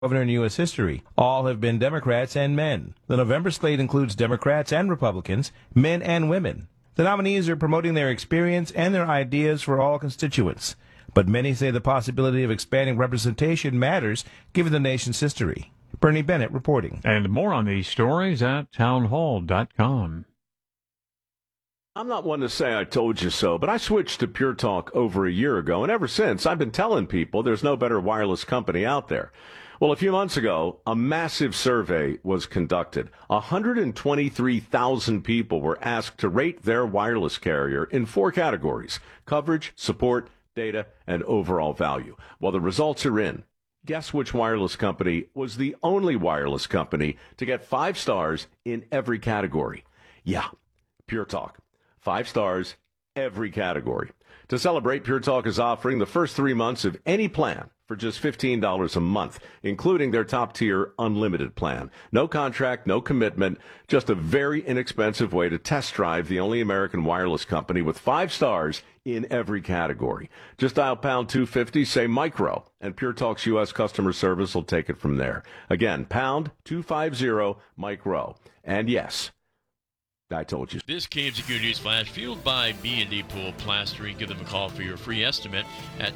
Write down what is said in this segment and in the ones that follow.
governor in U.S. history. All have been Democrats and men. The November slate includes Democrats and Republicans, men and women. The nominees are promoting their experience and their ideas for all constituents. But many say the possibility of expanding representation matters given the nation's history. Bernie Bennett reporting. And more on these stories at townhall.com. I'm not one to say I told you so, but I switched to Pure Talk over a year ago, and ever since I've been telling people there's no better wireless company out there. Well, a few months ago, a massive survey was conducted. 123,000 people were asked to rate their wireless carrier in 4 categories: coverage, support, data, and overall value. Well, the results are in. Guess which wireless company was the only wireless company to get 5 stars in every category? Yeah, Pure Talk. 5 stars, every category. To celebrate, Pure Talk is offering the first 3 months of any plan for just $15 a month, including their top-tier unlimited plan. No contract, no commitment, just a very inexpensive way to test drive the only American wireless company with 5 stars in every category. Just dial pound 250, say micro, and Pure Talk's U.S. customer service will take it from there. Again, pound 250 micro. And yes, I told you. This KMZQ News Flash, fueled by B&D Pool Plastering. Give them a call for your free estimate at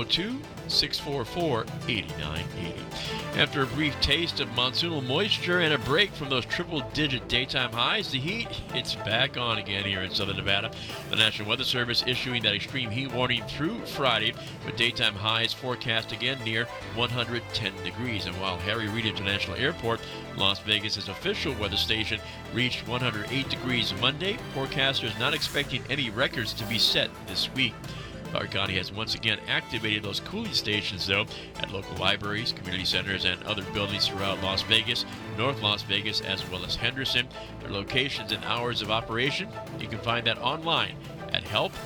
702-644-8980. After a brief taste of monsoonal moisture and a break from those triple-digit daytime highs, the heat, it's back on again here in southern Nevada. The National Weather Service issuing that extreme heat warning through Friday, with daytime highs forecast again near 110 degrees. And while Harry Reid International Airport, Las Vegas' official weather station, reached 108 degrees Monday, forecasters not expecting any records to be set this week. Clark County has once again activated those cooling stations, though, at local libraries, community centers, and other buildings throughout Las Vegas, North Las Vegas, as well as Henderson. Their locations and hours of operation, you can find that online at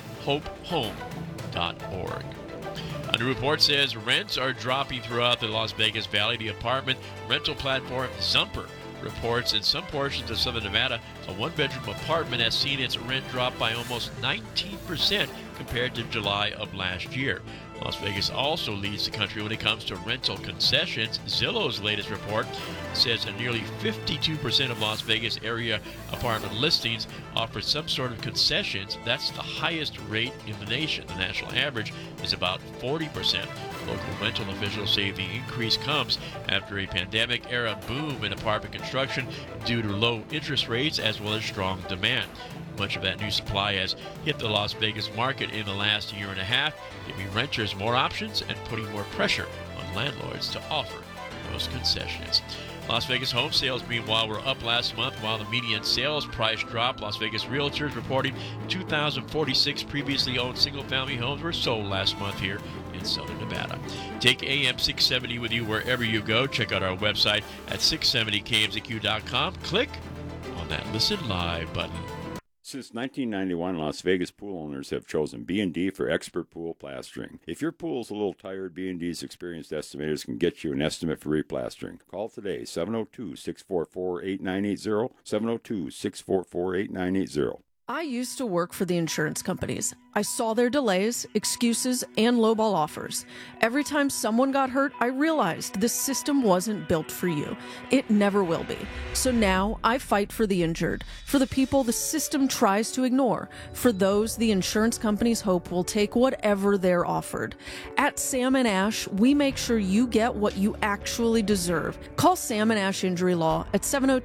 helphopehome.org. A new report says rents are dropping throughout the Las Vegas Valley. The apartment rental platform Zumper reports in some portions of southern Nevada, a one-bedroom apartment has seen its rent drop by almost 19% compared to July of last year. Las Vegas also leads the country when it comes to rental concessions. Zillow's latest report says that nearly 52% of Las Vegas area apartment listings offer some sort of concessions. That's the highest rate in the nation. The national average is about 40%. Local rental officials say the increase comes after a pandemic-era boom in apartment construction due to low interest rates as well as strong demand. Much of that new supply has hit the Las Vegas market in the last year and a half, giving renters more options and putting more pressure on landlords to offer those concessions. Las Vegas home sales, meanwhile, were up last month while the median sales price dropped. Las Vegas realtors reporting 2,046 previously owned single-family homes were sold last month here in southern Nevada. Take AM 670 with you wherever you go. Check out our website at 670kmzq.com. Click on that Listen Live button. Since 1991, Las Vegas pool owners have chosen B&D for expert pool plastering. If your pool is a little tired, B&D's experienced estimators can get you an estimate for replastering. Call today, 702-644-8980, 702-644-8980. I used to work for the insurance companies. I saw their delays, excuses, and lowball offers. Every time someone got hurt, I realized this system wasn't built for you. It never will be. So now I fight for the injured, for the people the system tries to ignore, for those the insurance companies hope will take whatever they're offered. At Sam & Ash, we make sure you get what you actually deserve. Call Sam & Ash Injury Law at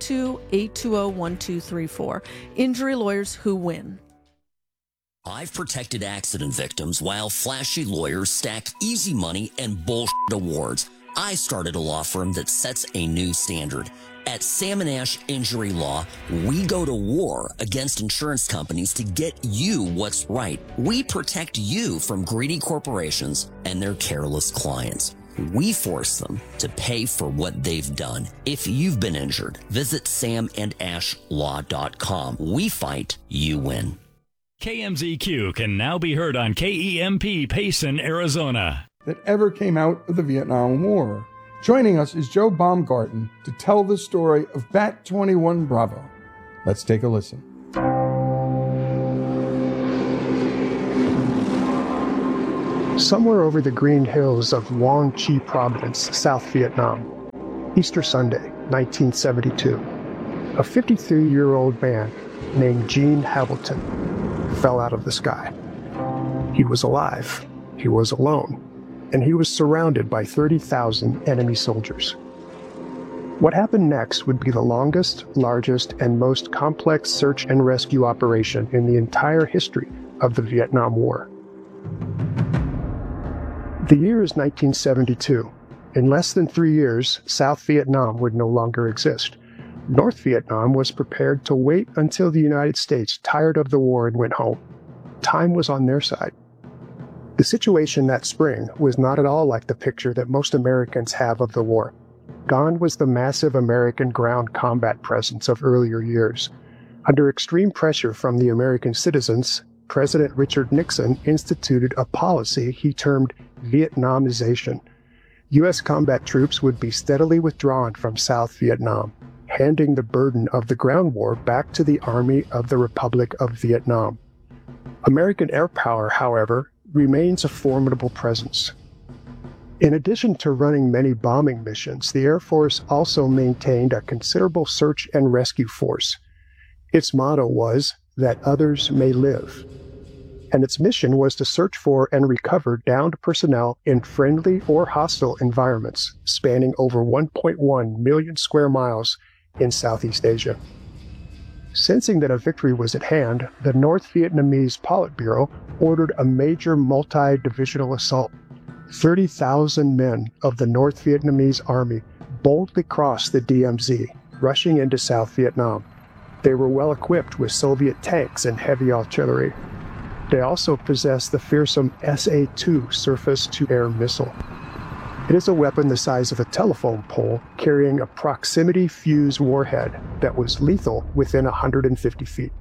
702-820-1234. Injury lawyers who win. I've protected accident victims while flashy lawyers stack easy money and bullshit awards. I started a law firm that sets a new standard. At Sam & Ash Injury Law, we go to war against insurance companies to get you what's right. We protect you from greedy corporations and their careless clients. We force them to pay for what they've done. If you've been injured, visit samandashlaw.com. We fight, you win. KMZQ can now be heard on KEMP Payson, Arizona. That ever came out of the Vietnam War. Joining us is Joe Baumgarten to tell the story of Bat 21 Bravo. Let's take a listen. Somewhere over the green hills of Quang Tri Province, South Vietnam, Easter Sunday, 1972. A 53-year-old man named Gene Hamilton fell out of the sky. He was alive, he was alone, and he was surrounded by 30,000 enemy soldiers. What happened next would be the longest, largest, and most complex search and rescue operation in the entire history of the Vietnam War. The year is 1972. In less than 3 years, South Vietnam would no longer exist. North Vietnam was prepared to wait until the United States tired of the war and went home. Time was on their side. The situation that spring was not at all like the picture that most Americans have of the war. Gone was the massive American ground combat presence of earlier years. Under extreme pressure from the American citizens, President Richard Nixon instituted a policy he termed Vietnamization. U.S. combat troops would be steadily withdrawn from South Vietnam, handing the burden of the ground war back to the Army of the Republic of Vietnam. American air power, however, remains a formidable presence. In addition to running many bombing missions, the Air Force also maintained a considerable search and rescue force. Its motto was, "That others may live." And its mission was to search for and recover downed personnel in friendly or hostile environments, spanning over 1.1 million square miles in Southeast Asia. Sensing that a victory was at hand, the North Vietnamese Politburo ordered a major multi-divisional assault. 30,000 men of the North Vietnamese Army boldly crossed the DMZ, rushing into South Vietnam. They were well equipped with Soviet tanks and heavy artillery. They also possessed the fearsome SA-2 surface-to-air missile. It is a weapon the size of a telephone pole carrying a proximity fuse warhead that was lethal within 150 feet.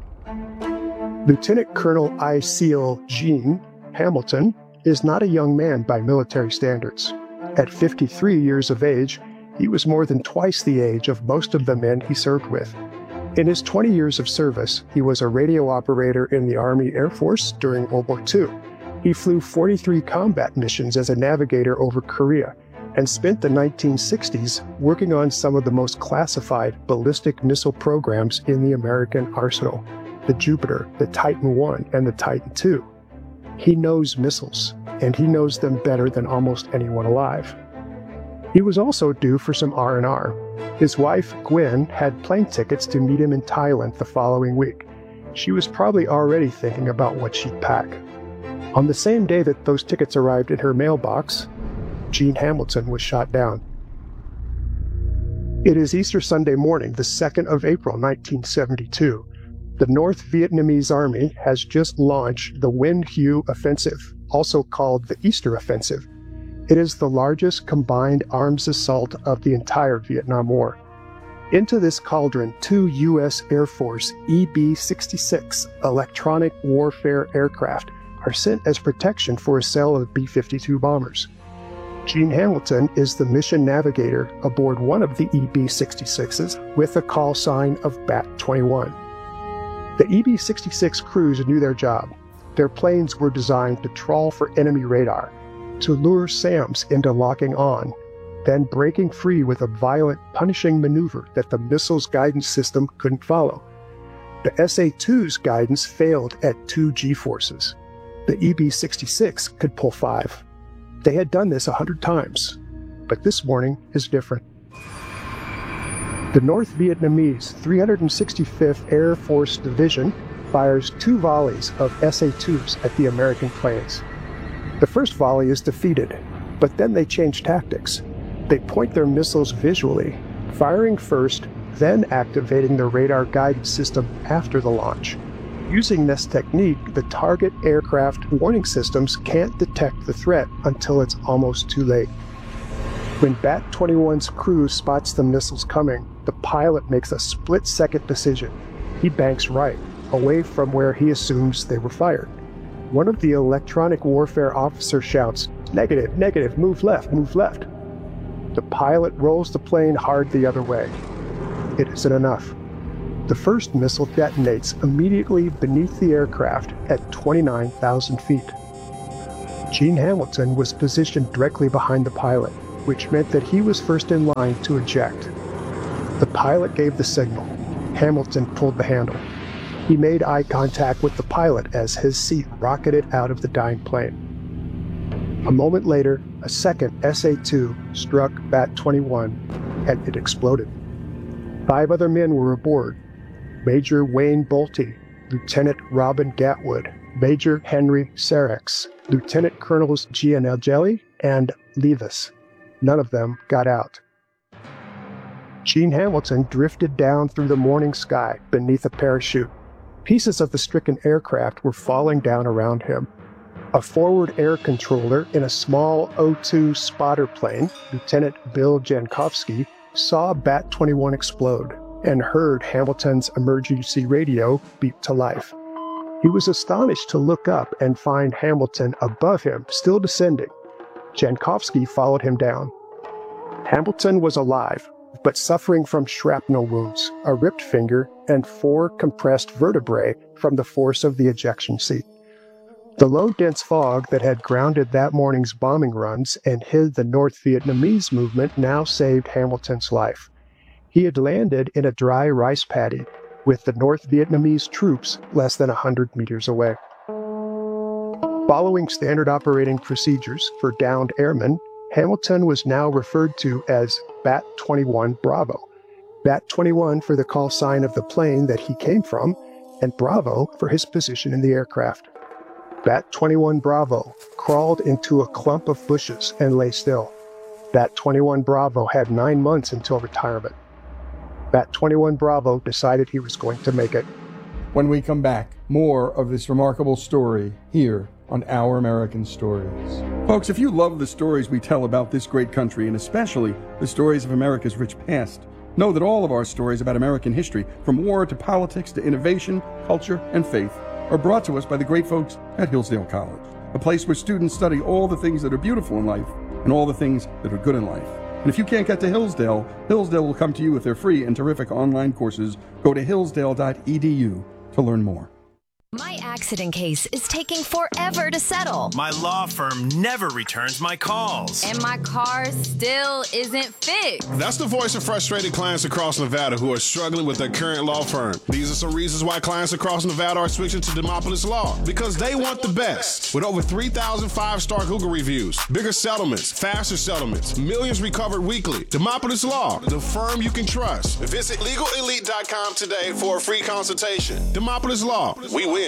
Lieutenant Colonel I. SEAL Gene Hamilton is not a young man by military standards. At 53 years of age, he was more than twice the age of most of the men he served with. In his 20 years of service, he was a radio operator in the Army Air Force during World War II. He flew 43 combat missions as a navigator over Korea and spent the 1960s working on some of the most classified ballistic missile programs in the American arsenal, the Jupiter, the Titan I, and the Titan II. He knows missiles, and he knows them better than almost anyone alive. He was also due for some R&R. His wife, Gwen, had plane tickets to meet him in Thailand the following week. She was probably already thinking about what she'd pack. On the same day that those tickets arrived in her mailbox, Gene Hamilton was shot down. It is Easter Sunday morning, the 2nd of April, 1972. The North Vietnamese Army has just launched the Nguyen Hue Offensive, also called the Easter Offensive. It is the largest combined arms assault of the entire Vietnam War. Into this cauldron, 2 U.S. Air Force EB-66 electronic warfare aircraft are sent as protection for a cell of B-52 bombers. Gene Hamilton is the mission navigator aboard one of the EB-66s with a call sign of BAT-21. The EB-66 crews knew their job. Their planes were designed to trawl for enemy radar, to lure SAMs into locking on, then breaking free with a violent, punishing maneuver that the missile's guidance system couldn't follow. The SA-2's guidance failed at 2 G-forces. The EB-66 could pull 5. They had done this 100 times, but this morning is different. The North Vietnamese 365th Air Force Division fires 2 volleys of SA-2s at the American planes. The first volley is defeated, but then they change tactics. They point their missiles visually, firing first, then activating the radar guidance system after the launch. Using this technique, the target aircraft warning systems can't detect the threat until it's almost too late. When BAT-21's crew spots the missiles coming, the pilot makes a split-second decision. He banks right, away from where he assumes they were fired. One of the electronic warfare officers shouts, "Negative, negative, move left, move left." The pilot rolls the plane hard the other way. It isn't enough. The first missile detonates immediately beneath the aircraft at 29,000 feet. Gene Hamilton was positioned directly behind the pilot. which meant that he was first in line to eject. The pilot gave the signal. Hamilton pulled the handle. He made eye contact with the pilot as his seat rocketed out of the dying plane. A moment later, a second SA-2 struck Bat-21 and it exploded. 5 other men were aboard: Major Wayne Bolte, Lieutenant Robin Gatwood, Major Henry Serex, Lieutenant Colonels Gianelli and Levis. None of them got out. Gene Hamilton drifted down through the morning sky beneath a parachute. Pieces of the stricken aircraft were falling down around him. A forward air controller in a small O-2 spotter plane, Lieutenant Bill Jankowski, saw Bat-21 explode and heard Hamilton's emergency radio beep to life. He was astonished to look up and find Hamilton above him, still descending. Jankowski followed him down. Hamilton was alive, but suffering from shrapnel wounds, a ripped finger, and 4 compressed vertebrae from the force of the ejection seat. The low, dense fog that had grounded that morning's bombing runs and hid the North Vietnamese movement now saved Hamilton's life. He had landed in a dry rice paddy, with the North Vietnamese troops less than 100 meters away. Following standard operating procedures for downed airmen, Hamilton was now referred to as Bat-21 Bravo. Bat-21 for the call sign of the plane that he came from, and Bravo for his position in the aircraft. Bat-21 Bravo crawled into a clump of bushes and lay still. Bat-21 Bravo had 9 months until retirement. Bat-21 Bravo decided he was going to make it. When we come back, more of this remarkable story here on Our American Stories. Folks, if you love the stories we tell about this great country, and especially the stories of America's rich past, know that all of our stories about American history, from war to politics to innovation, culture, and faith, are brought to us by the great folks at Hillsdale College, a place where students study all the things that are beautiful in life and all the things that are good in life. And if you can't get to Hillsdale, Hillsdale will come to you with their free and terrific online courses. Go to hillsdale.edu to learn more. My accident case is taking forever to settle. My law firm never returns my calls. And my car still isn't fixed. That's the voice of frustrated clients across Nevada who are struggling with their current law firm. These are some reasons why clients across Nevada are switching to Demopolis Law. Because they want the best. With over 3,000 5-star Google reviews, bigger settlements, faster settlements, millions recovered weekly. Demopolis Law, the firm you can trust. Visit LegalElite.com today for a free consultation. Demopolis Law, we win.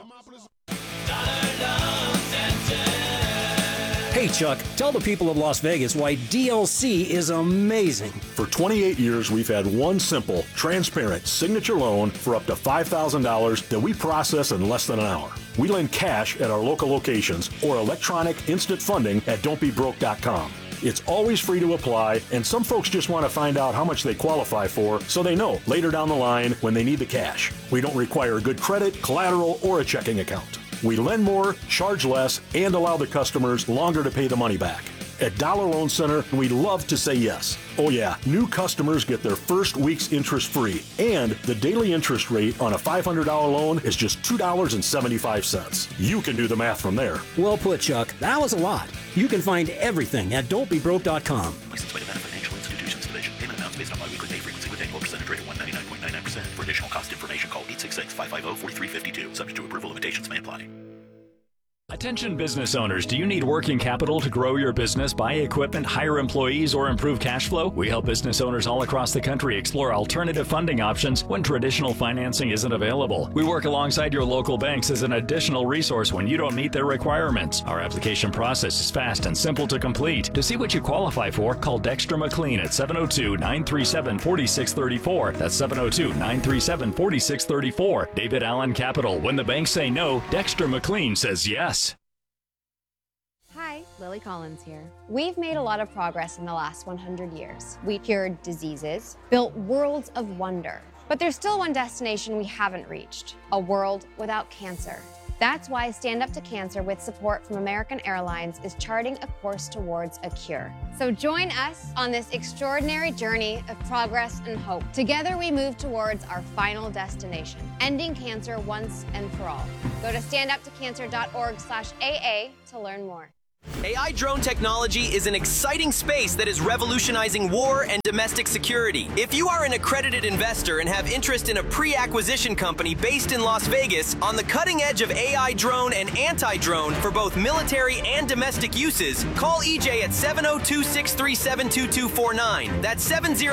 Hey Chuck, tell the people of Las Vegas why DLC is amazing. For 28 years, we've had one simple, transparent signature loan for up to $5,000 that we process in less than an hour. We lend cash at our local locations or electronic instant funding at don'tbebroke.com. It's always free to apply, and some folks just want to find out how much they qualify for so they know later down the line when they need the cash. We don't require good credit, collateral, or a checking account. We lend more, charge less, and allow the customers longer to pay the money back. At Dollar Loan Center, we love to say yes. Oh yeah, new customers get their first week's interest free, and the daily interest rate on a $500 loan is just $2.75. You can do the math from there. Well put, Chuck. That was a lot. You can find everything at don'tbebroke.com. Licensed by Nevada Financial Institutions Division. Payment amounts based on biweekly pay frequency with annual percentage rate of 199.99%. For additional cost information, call 866-550-4352. Subject to approval, limitations may apply. Attention business owners, do you need working capital to grow your business, buy equipment, hire employees, or improve cash flow? We help business owners all across the country explore alternative funding options when traditional financing isn't available. We work alongside your local banks as an additional resource when you don't meet their requirements. Our application process is fast and simple to complete. To see what you qualify for, call Dexter McLean at 702-937-4634. That's 702-937-4634. David Allen Capital. When the banks say no, Dexter McLean says yes. Hi, Lily Collins here. We've made a lot of progress in the last 100 years. We cured diseases, built worlds of wonder. But there's still one destination we haven't reached, a world without cancer. That's why Stand Up to Cancer, with support from American Airlines, is charting a course towards a cure. So join us on this extraordinary journey of progress and hope. Together we move towards our final destination, ending cancer once and for all. Go to standuptocancer.org/AA to learn more. AI drone technology is an exciting space that is revolutionizing war and domestic security. If you are an accredited investor and have interest in a pre-acquisition company based in Las Vegas on the cutting edge of AI drone and anti-drone for both military and domestic uses, call EJ at 702-637-2249. That's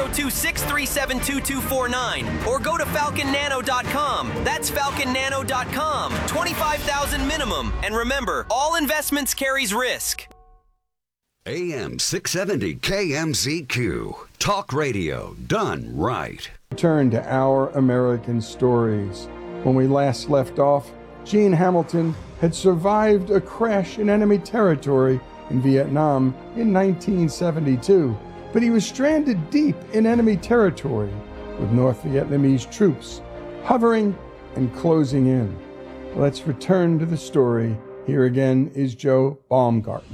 702-637-2249. Or go to falconnano.com. That's falconnano.com. $25,000 minimum. And remember, all investments carries risk. AM 670 KMZQ. Talk radio done right. Return to Our American Stories. When we last left off, Gene Hamilton had survived a crash in enemy territory in Vietnam in 1972, but he was stranded deep in enemy territory with North Vietnamese troops hovering and closing in. Let's return to the story. Here again is Joe Baumgarten.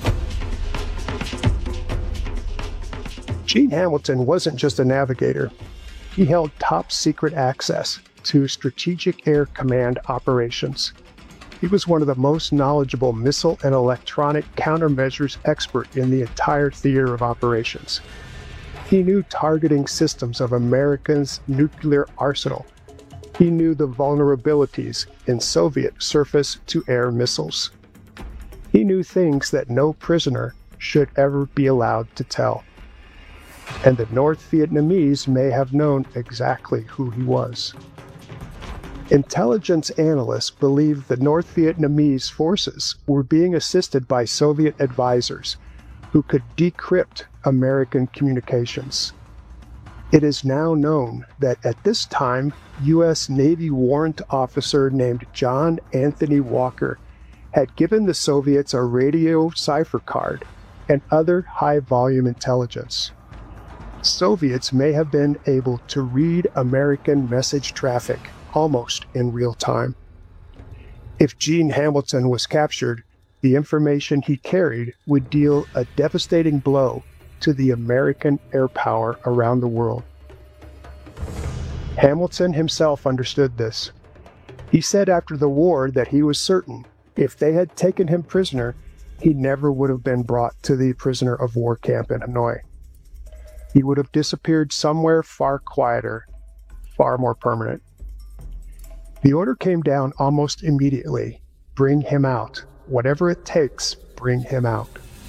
Gene Hamilton wasn't just a navigator. He held top-secret access to Strategic Air Command operations. He was one of the most knowledgeable missile and electronic countermeasures expert in the entire theater of operations. He knew targeting systems of America's nuclear arsenal. He knew the vulnerabilities in Soviet surface-to-air missiles. He knew things that no prisoner should ever be allowed to tell. And the North Vietnamese may have known exactly who he was. Intelligence analysts believed the North Vietnamese forces were being assisted by Soviet advisors who could decrypt American communications. It is now known that at this time, U.S. Navy warrant officer named John Anthony Walker had given the Soviets a radio cipher card and other high-volume intelligence. Soviets may have been able to read American message traffic almost in real time. If Gene Hamilton was captured, the information he carried would deal a devastating blow to the American air power around the world. Hamilton himself understood this. He said after the war that he was certain if they had taken him prisoner, he never would have been brought to the prisoner of war camp in Hanoi. He would have disappeared somewhere far quieter, far more permanent. The order came down almost immediately. Bring him out. Whatever it takes, bring him out.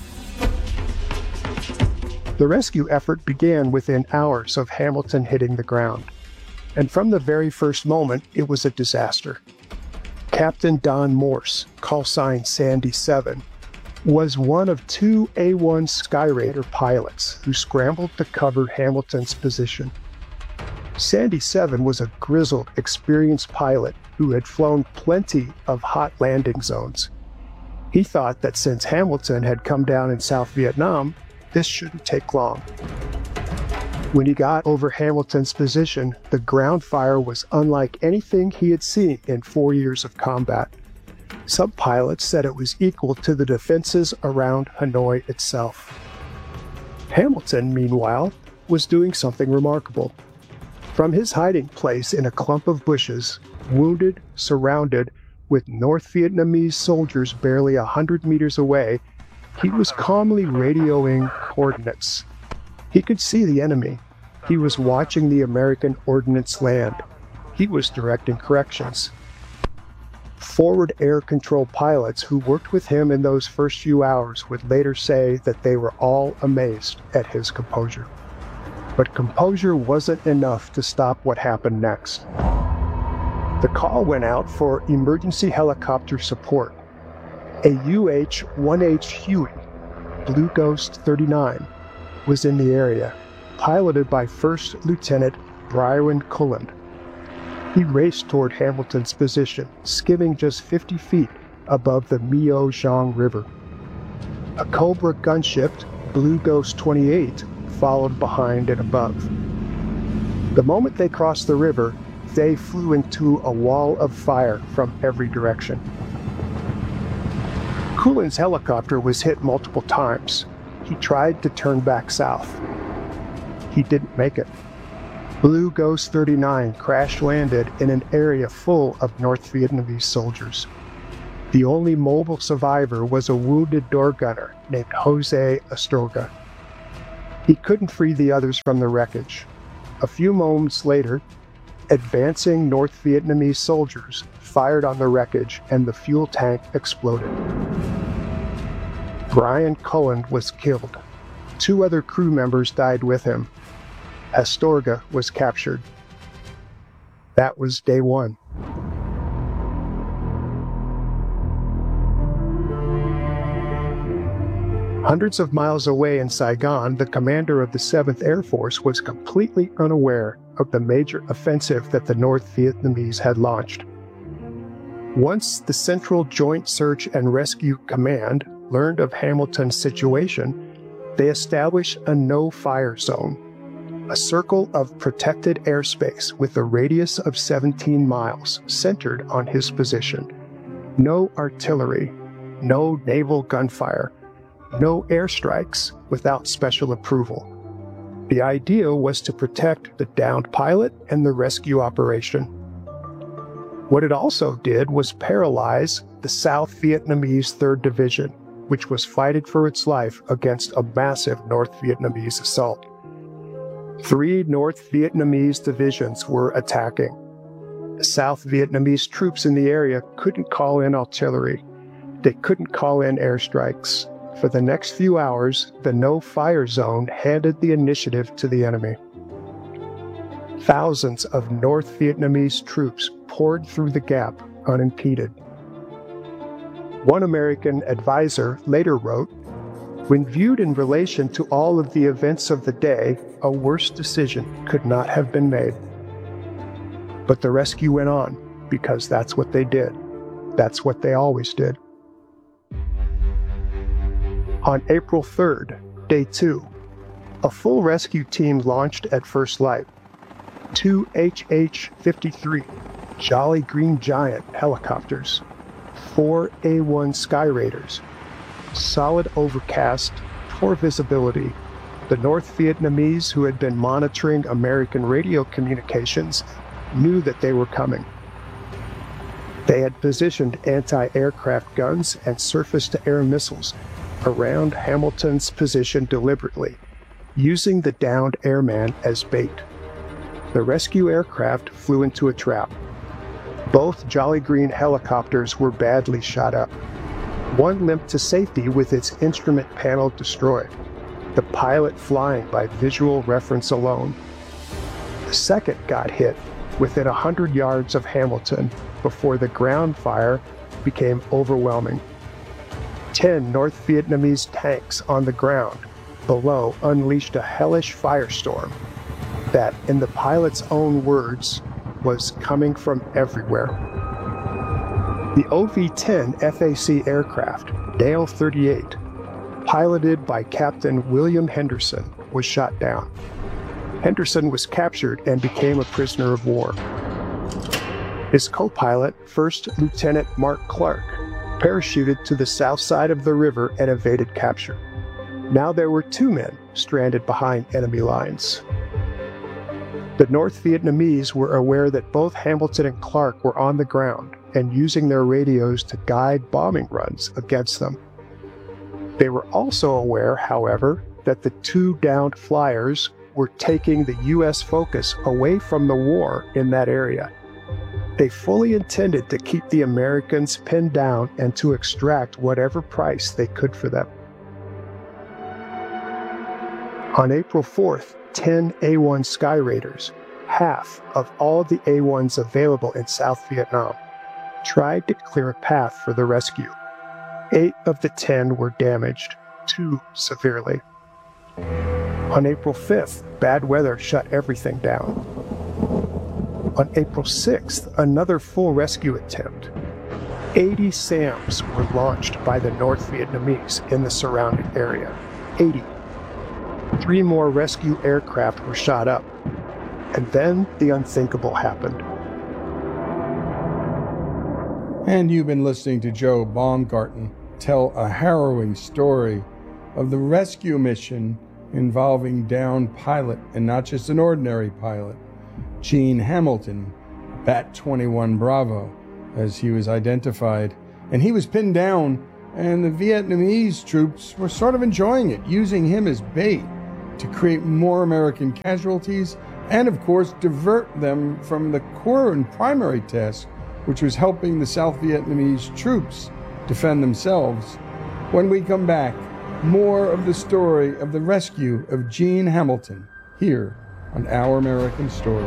The rescue effort began within hours of Hamilton hitting the ground. And from the very first moment, it was a disaster. Captain Don Morse, call sign Sandy 7, was one of two A-1 Skyraider pilots who scrambled to cover Hamilton's position. Sandy 7 was a grizzled, experienced pilot who had flown plenty of hot landing zones. He thought that since Hamilton had come down in South Vietnam, this shouldn't take long. When he got over Hamilton's position, the ground fire was unlike anything he had seen in 4 years of combat. Some pilots said it was equal to the defenses around Hanoi itself. Hamilton, meanwhile, was doing something remarkable. From his hiding place in a clump of bushes, wounded, surrounded, with North Vietnamese soldiers barely 100 meters away, he was calmly radioing coordinates. He could see the enemy. He was watching the American ordnance land. He was directing corrections. Forward air control pilots who worked with him in those first few hours would later say that they were all amazed at his composure. But composure wasn't enough to stop what happened next. The call went out for emergency helicopter support. A UH-1H Huey, Blue Ghost 39, was in the area, piloted by First Lieutenant Bryan Cullen. He raced toward Hamilton's position, skimming just 50 feet above the Mio Zhang River. A Cobra gunship, Blue Ghost 28, followed behind and above. The moment they crossed the river, they flew into a wall of fire from every direction. Cullen's helicopter was hit multiple times. He tried to turn back south. He didn't make it. Blue Ghost 39 crash-landed in an area full of North Vietnamese soldiers. The only mobile survivor was a wounded door gunner named Jose Astorga. He couldn't free the others from the wreckage. A few moments later, advancing North Vietnamese soldiers fired on the wreckage and the fuel tank exploded. Brian Cullen was killed. 2 other crew members died with him. Astorga was captured. That was day 1. Hundreds of miles away in Saigon, the commander of the 7th Air Force was completely unaware of the major offensive that the North Vietnamese had launched. Once the Central Joint Search and Rescue Command learned of Hamilton's situation, they established a no-fire zone, a circle of protected airspace with a radius of 17 miles centered on his position. No artillery, no naval gunfire, no airstrikes without special approval. The idea was to protect the downed pilot and the rescue operation. What it also did was paralyze the South Vietnamese 3rd Division, which was fighting for its life against a massive North Vietnamese assault. 3 North Vietnamese divisions were attacking. The South Vietnamese troops in the area couldn't call in artillery. They couldn't call in airstrikes. For the next few hours, the no-fire zone handed the initiative to the enemy. Thousands of North Vietnamese troops poured through the gap unimpeded. One American advisor later wrote, "When viewed in relation to all of the events of the day, a worse decision could not have been made." But the rescue went on, because that's what they did. That's what they always did. On April 3rd, day 2, a full rescue team launched at first light. 2 HH-53 Jolly Green Giant helicopters, 4 A-1 Skyraiders, solid overcast, poor visibility. The North Vietnamese, who had been monitoring American radio communications, knew that they were coming. They had positioned anti-aircraft guns and surface-to-air missiles around Hamilton's position deliberately, using the downed airman as bait. The rescue aircraft flew into a trap. Both Jolly Green helicopters were badly shot up. One limped to safety with its instrument panel destroyed, the pilot flying by visual reference alone. The second got hit within 100 yards of Hamilton before the ground fire became overwhelming. 10 North Vietnamese tanks on the ground below unleashed a hellish firestorm that, in the pilot's own words, was coming from everywhere. The OV-10 FAC aircraft, Dale 38, piloted by Captain William Henderson, was shot down. Henderson was captured and became a prisoner of war. His co-pilot, First Lieutenant Mark Clark, parachuted to the south side of the river and evaded capture. Now there were 2 men stranded behind enemy lines. The North Vietnamese were aware that both Hamilton and Clark were on the ground and using their radios to guide bombing runs against them. They were also aware, however, that the 2 downed flyers were taking the U.S. focus away from the war in that area. They fully intended to keep the Americans pinned down and to extract whatever price they could for them. On April 4th, 10 A-1 Skyraiders, half of all the A-1s available in South Vietnam, tried to clear a path for the rescue. 8 of the 10 were damaged, 2 severely. On April 5th, bad weather shut everything down. On April 6th, another full rescue attempt. 80 SAMs were launched by the North Vietnamese in the surrounding area. 80. 3 more rescue aircraft were shot up. And then the unthinkable happened. And you've been listening to Joe Baumgarten tell a harrowing story of the rescue mission involving downed pilot, and not just an ordinary pilot, Gene Hamilton, Bat 21 Bravo, as he was identified and he was pinned down, and the Vietnamese troops were sort of enjoying it, using him as bait to create more American casualties and, of course, divert them from the core and primary task, which was helping the South Vietnamese troops defend themselves. When we come back, more of the story of the rescue of Gene Hamilton here on Our American Stories.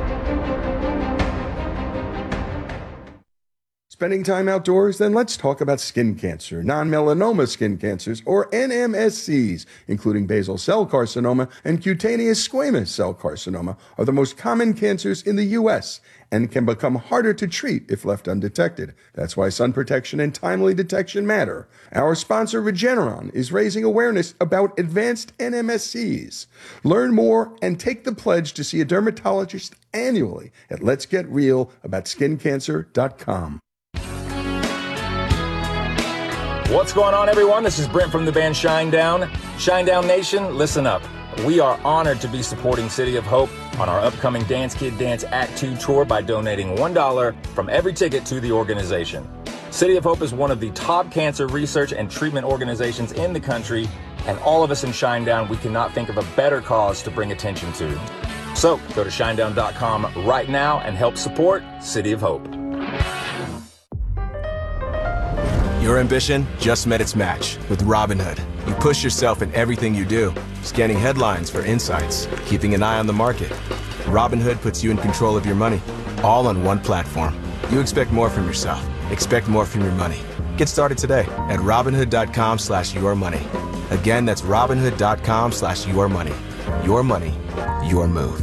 Spending time outdoors? Then let's talk about skin cancer. Non-melanoma skin cancers, or NMSCs, including basal cell carcinoma and cutaneous squamous cell carcinoma, are the most common cancers in the U.S. and can become harder to treat if left undetected. That's why sun protection and timely detection matter. Our sponsor, Regeneron, is raising awareness about advanced NMSCs. Learn more and take the pledge to see a dermatologist annually at letsgetrealaboutSkinCancer.com. What's going on, everyone? This is Brent from the band Shinedown. Shinedown Nation, listen up. We are honored to be supporting City of Hope on our upcoming Dance Kid Dance Act 2 tour by donating $1 from every ticket to the organization. City of Hope is one of the top cancer research and treatment organizations in the country, and all of us in Shinedown, we cannot think of a better cause to bring attention to. So go to shinedown.com right now and help support City of Hope. Your ambition just met its match with Robinhood. You push yourself in everything you do, scanning headlines for insights, keeping an eye on the market. Robinhood puts you in control of your money, all on one platform. You expect more from yourself. Expect more from your money. Get started today at Robinhood.com/yourmoney. Again, that's Robinhood.com/yourmoney. Your money, your move.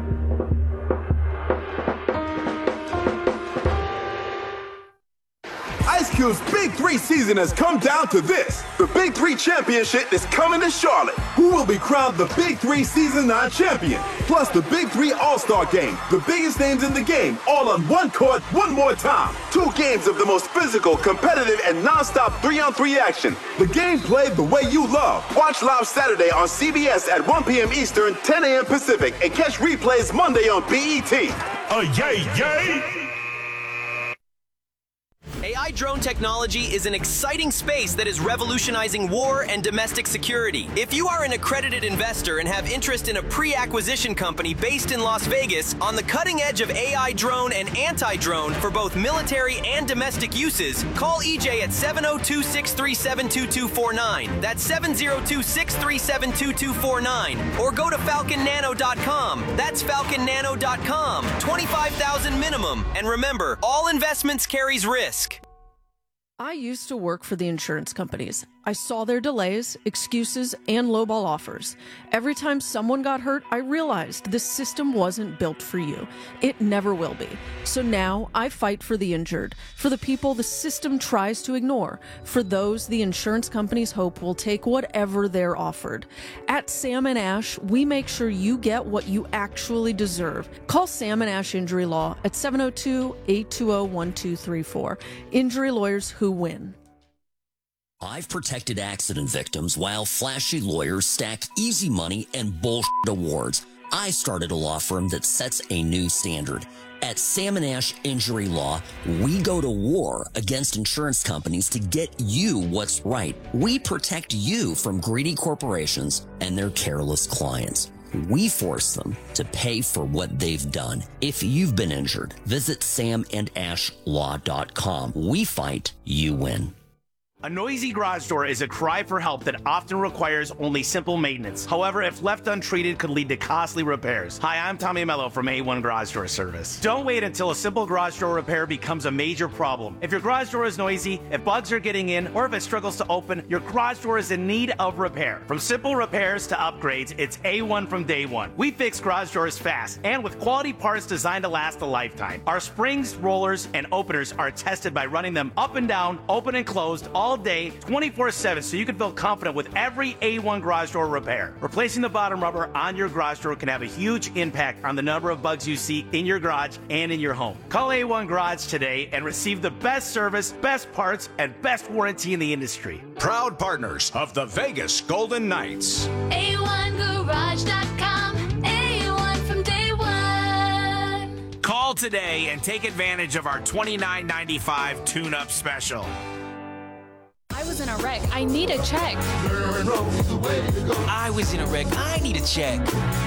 Ice Cube's Big 3 season has come down to this. The Big 3 Championship is coming to Charlotte. Who will be crowned the Big 3 Season 9 champion? Plus the Big 3 All-Star Game. The biggest names in the game, all on one court, one more time. 2 games of the most physical, competitive, and non-stop 3-on-3 action. The game played the way you love. Watch live Saturday on CBS at 1 p.m. Eastern, 10 a.m. Pacific, and catch replays Monday on BET. Yay, yay! AI drone technology is an exciting space that is revolutionizing war and domestic security. If you are an accredited investor and have interest in a pre-acquisition company based in Las Vegas on the cutting edge of AI drone and anti-drone for both military and domestic uses, call EJ at 702-637-2249. That's 702-637-2249. Or go to falconnano.com. That's falconnano.com. $25,000 minimum. And remember, all investments carries risk. I used to work for the insurance companies. I saw their delays, excuses, and lowball offers. Every time someone got hurt, I realized this system wasn't built for you. It never will be. So now I fight for the injured, for the people the system tries to ignore, for those the insurance companies hope will take whatever they're offered. At Sam & Ash, we make sure you get what you actually deserve. Call Sam & Ash Injury Law at 702-820-1234. Injury lawyers who win. I've protected accident victims while flashy lawyers stack easy money and bullshit awards. I started a law firm that sets a new standard. At Sam & Ash Injury Law, we go to war against insurance companies to get you what's right. We protect you from greedy corporations and their careless clients. We force them to pay for what they've done. If you've been injured, visit samandashlaw.com. We fight, you win. A noisy garage door is a cry for help that often requires only simple maintenance. However, if left untreated, could lead to costly repairs. Hi, I'm Tommy Mello from A1 Garage Door Service. Don't wait until a simple garage door repair becomes a major problem. If your garage door is noisy, if bugs are getting in, or if it struggles to open, your garage door is in need of repair. From simple repairs to upgrades, it's A1 from day one. We fix garage doors fast and with quality parts designed to last a lifetime. Our springs, rollers, and openers are tested by running them up and down, open and closed, all day, 24/7, so you can feel confident with every A1 garage door repair. Replacing the bottom rubber on your garage door can have a huge impact on the number of bugs you see in your garage and in your home. Call A1 Garage today and receive the best service, best parts, and best warranty in the industry. Proud partners of the Vegas Golden Knights. A1Garage.com. A1 from day one. Call today and take advantage of our $29.95 tune-up special. I was in a wreck. I need a check. I was in a wreck. I need a check.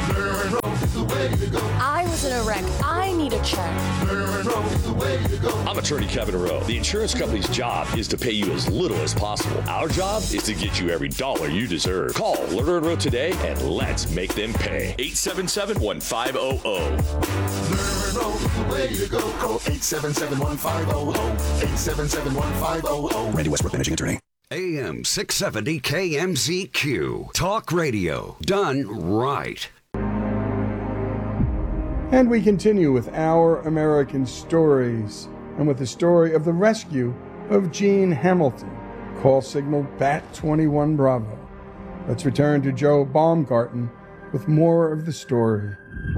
I was in a wreck. I need a check. I'm attorney Kevin Rowe. The insurance company's job is to pay you as little as possible. Our job is to get you every dollar you deserve. Call Lerner & Rowe today and let's make them pay. 877-1500. Call 877-1500. 877-1500. Randy Westbrook, managing attorney. AM 670 KMZQ. Talk radio done right. And we continue with Our American Stories, and with the story of the rescue of Gene Hamilton. Call signal Bat 21 Bravo. Let's return to Joe Baumgarten with more of the story.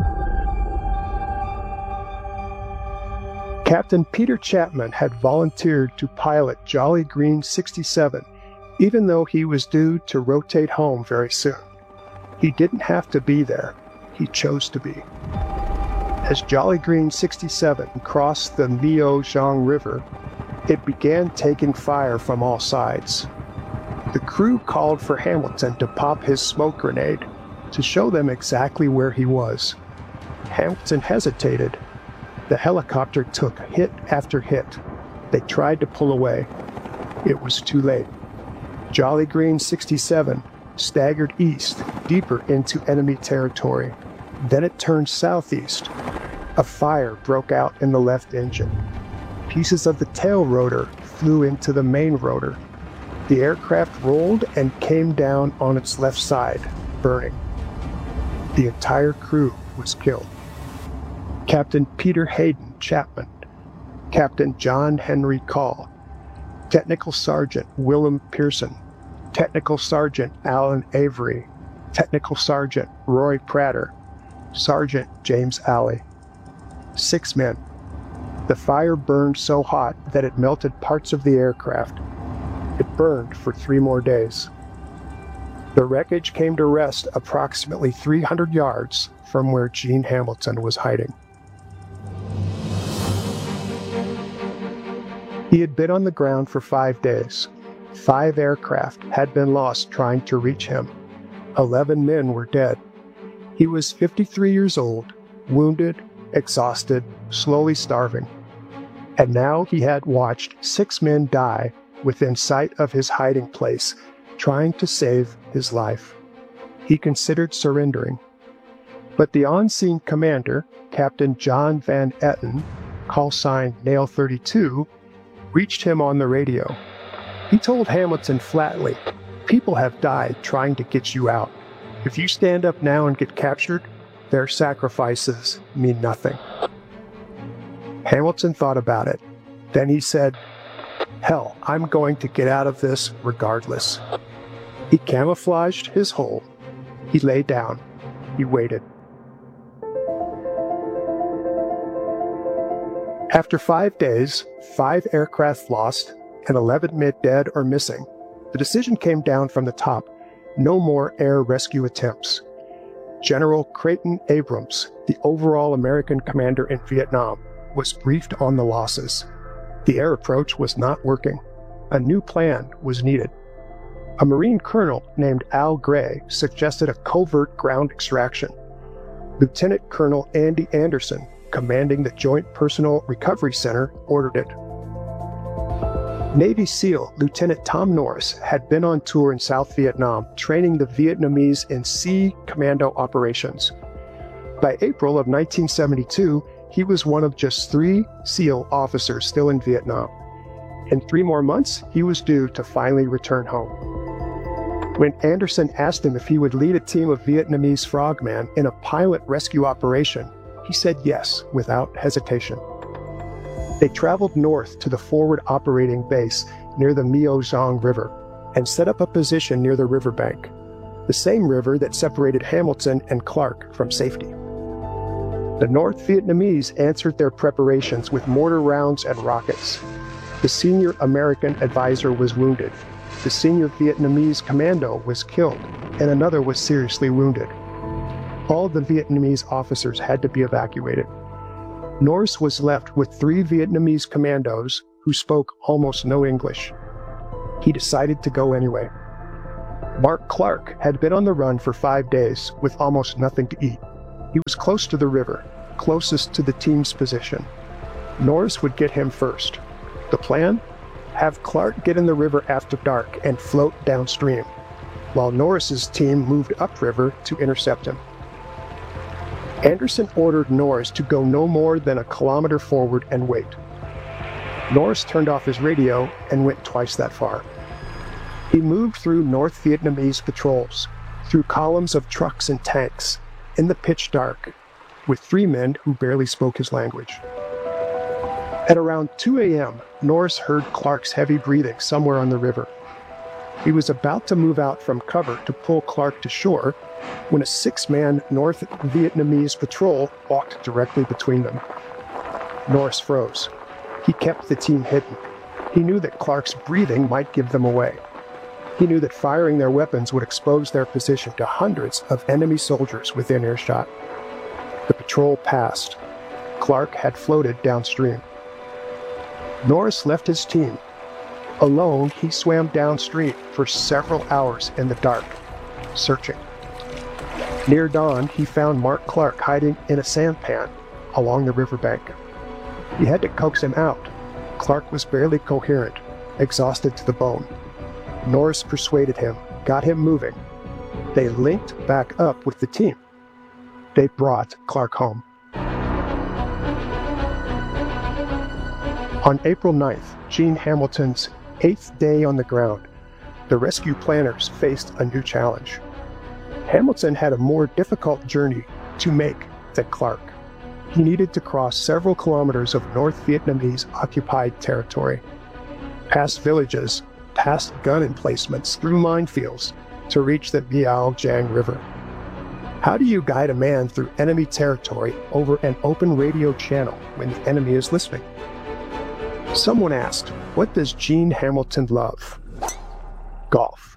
Captain Peter Chapman had volunteered to pilot Jolly Green 67, even though he was due to rotate home very soon. He didn't have to be there. He chose to be. As Jolly Green 67 crossed the Miao-Zhang River, it began taking fire from all sides. The crew called for Hamilton to pop his smoke grenade to show them exactly where he was. Hamilton hesitated. The helicopter took hit after hit. They tried to pull away. It was too late. Jolly Green 67 staggered east, deeper into enemy territory. Then it turned southeast. A fire broke out in the left engine. Pieces of the tail rotor flew into the main rotor. The aircraft rolled and came down on its left side, burning. The entire crew was killed. Captain Peter Hayden Chapman, Captain John Henry Call, Technical Sergeant Willem Pearson, Technical Sergeant Alan Avery, Technical Sergeant Roy Prater, Sergeant James Alley. 6 men. The fire burned so hot that it melted parts of the aircraft. It burned for 3 more days. The wreckage came to rest approximately 300 yards from where Gene Hamilton was hiding. He had been on the ground for 5 days. 5 aircraft had been lost trying to reach him. 11 men were dead. He was 53 years old, wounded, exhausted, slowly starving. And now he had watched 6 men die within sight of his hiding place, trying to save his life. He considered surrendering. But the on-scene commander, Captain John Van Etten, call sign Nail 32, reached him on the radio. He told Hamilton flatly, "People have died trying to get you out. If you stand up now and get captured, their sacrifices mean nothing." Hamilton thought about it. Then he said, "Hell, I'm going to get out of this regardless." He camouflaged his hole. He lay down. He waited. After 5 days, 5 aircraft lost, and 11 men dead or missing, the decision came down from the top: no more air rescue attempts. General Creighton Abrams, the overall American commander in Vietnam, was briefed on the losses. The air approach was not working. A new plan was needed. A Marine colonel named Al Gray suggested a covert ground extraction. Lieutenant Colonel Andy Anderson, commanding the Joint Personnel Recovery Center, ordered it. Navy SEAL Lieutenant Tom Norris had been on tour in South Vietnam, training the Vietnamese in sea commando operations. By April of 1972, he was one of just 3 SEAL officers still in Vietnam. In 3 more months, he was due to finally return home. When Anderson asked him if he would lead a team of Vietnamese frogmen in a pilot rescue operation, he said yes without hesitation. They traveled north to the forward operating base near the Miao-Zhang River and set up a position near the riverbank, the same river that separated Hamilton and Clark from safety. The North Vietnamese answered their preparations with mortar rounds and rockets. The senior American advisor was wounded. The senior Vietnamese commando was killed, and another was seriously wounded. All the Vietnamese officers had to be evacuated. Norris was left with 3 Vietnamese commandos who spoke almost no English. He decided to go anyway. Mark Clark had been on the run for 5 days with almost nothing to eat. He was close to the river, closest to the team's position. Norris would get him first. The plan? Have Clark get in the river after dark and float downstream, while Norris's team moved upriver to intercept him. Anderson ordered Norris to go no more than a kilometer forward and wait. Norris turned off his radio and went twice that far. He moved through North Vietnamese patrols, through columns of trucks and tanks, in the pitch dark, with 3 men who barely spoke his language. At around 2 a.m., Norris heard Clark's heavy breathing somewhere on the river. He was about to move out from cover to pull Clark to shore when a 6-man North Vietnamese patrol walked directly between them. Norris froze. He kept the team hidden. He knew that Clark's breathing might give them away. He knew that firing their weapons would expose their position to hundreds of enemy soldiers within earshot. The patrol passed. Clark had floated downstream. Norris left his team. Alone, he swam downstream for several hours in the dark, searching. Near dawn, he found Mark Clark hiding in a sampan along the riverbank. He had to coax him out. Clark was barely coherent, exhausted to the bone. Norris persuaded him, got him moving. They linked back up with the team. They brought Clark home. On April 9th, Gene Hamilton's 8th day on the ground, the rescue planners faced a new challenge. Hamilton had a more difficult journey to make than Clark. He needed to cross several kilometers of North Vietnamese occupied territory, past villages, past gun emplacements, through minefields, to reach the Biao Giang River. How do you guide a man through enemy territory over an open radio channel when the enemy is listening? Someone asked, what does Gene Hamilton love? Golf.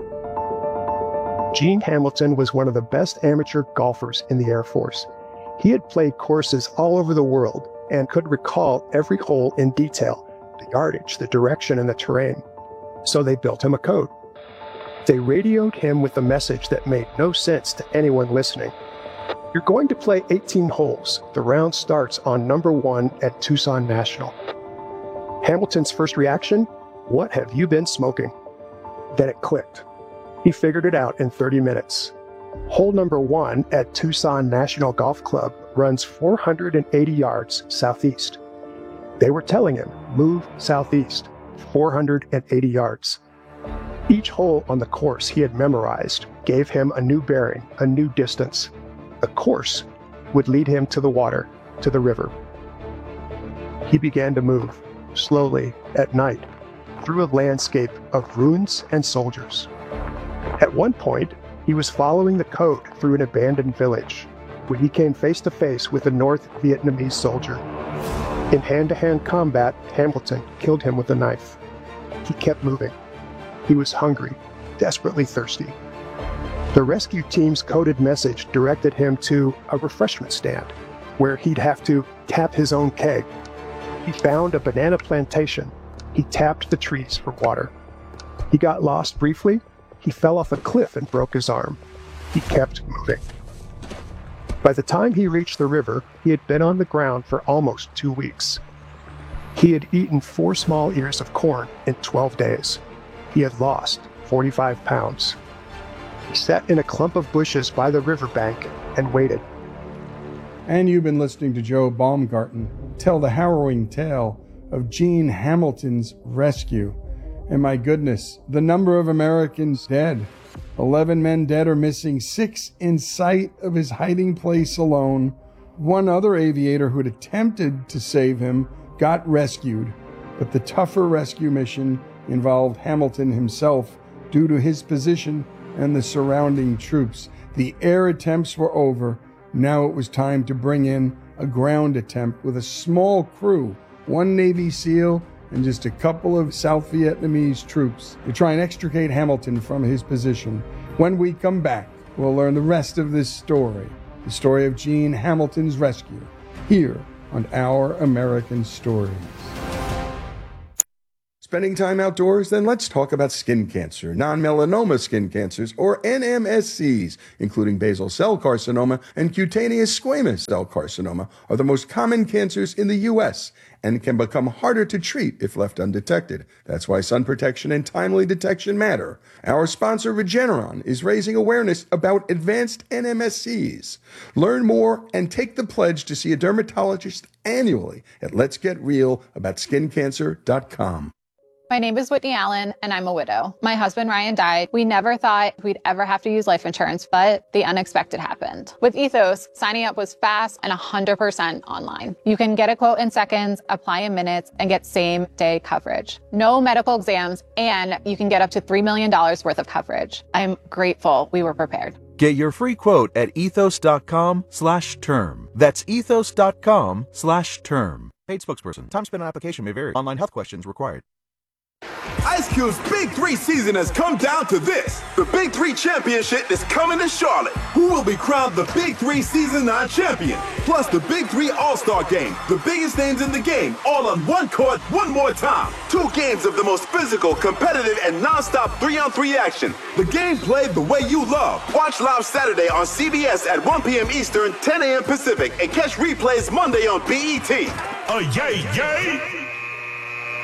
Gene Hamilton was one of the best amateur golfers in the Air Force. He had played courses all over the world and could recall every hole in detail, the yardage, the direction, and the terrain. So they built him a code. They radioed him with a message that made no sense to anyone listening. You're going to play 18 holes. The round starts on number 1 at Tucson National. Hamilton's first reaction? What have you been smoking? Then it clicked. He figured it out in 30 minutes. Hole number 1 at Tucson National Golf Club runs 480 yards southeast. They were telling him, move southeast, 480 yards. Each hole on the course he had memorized gave him a new bearing, a new distance. The course would lead him to the water, to the river. He began to move, slowly, at night, through a landscape of ruins and soldiers. At one point, he was following the code through an abandoned village when he came face to face with a North Vietnamese soldier. In hand-to-hand combat, Hamilton killed him with a knife. He kept moving. He was hungry, desperately thirsty. The rescue team's coded message directed him to a refreshment stand, where he'd have to tap his own keg. He found a banana plantation. He tapped the trees for water. He got lost briefly. He fell off a cliff and broke his arm. He kept moving. By the time he reached the river, he had been on the ground for almost 2 weeks. He had eaten 4 small ears of corn in 12 days. He had lost 45 pounds. He sat in a clump of bushes by the riverbank and waited. And you've been listening to Joe Baumgarten tell the harrowing tale of Gene Hamilton's rescue. And my goodness, the number of Americans dead. 11 men dead or missing, 6 in sight of his hiding place alone. One other aviator who had attempted to save him got rescued, but the tougher rescue mission involved Hamilton himself due to his position and the surrounding troops. The air attempts were over. Now it was time to bring in a ground attempt with a small crew, 1 Navy SEAL and just a couple of South Vietnamese troops to try and extricate Hamilton from his position. When we come back, we'll learn the rest of this story, the story of Gene Hamilton's rescue, here on Our American Stories. Spending time outdoors? Then let's talk about skin cancer. Non-melanoma skin cancers, or NMSCs, including basal cell carcinoma and cutaneous squamous cell carcinoma, are the most common cancers in the U.S. and can become harder to treat if left undetected. That's why sun protection and timely detection matter. Our sponsor, Regeneron, is raising awareness about advanced NMSCs. Learn more and take the pledge to see a dermatologist annually at letsgetrealaboutSkinCancer.com. My name is Whitney Allen, and I'm a widow. My husband, Ryan, died. We never thought we'd ever have to use life insurance, but the unexpected happened. With Ethos, signing up was fast and 100% online. You can get a quote in seconds, apply in minutes, and get same-day coverage. No medical exams, and you can get up to $3 million worth of coverage. I'm grateful we were prepared. Get your free quote at ethos.com/term. That's ethos.com/term. Paid spokesperson. Time spent on application may vary. Online health questions required. Ice Cube's Big 3 season has come down to this. The Big 3 Championship is coming to Charlotte. Who will be crowned the Big 3 Season 9 champion? Plus the Big 3 All-Star Game. The biggest names in the game, all on one court, one more time. 2 games of the most physical, competitive, and non-stop 3-on-3 action. The game played the way you love. Watch live Saturday on CBS at 1 p.m. Eastern, 10 a.m. Pacific, and catch replays Monday on BET. Yay, yay!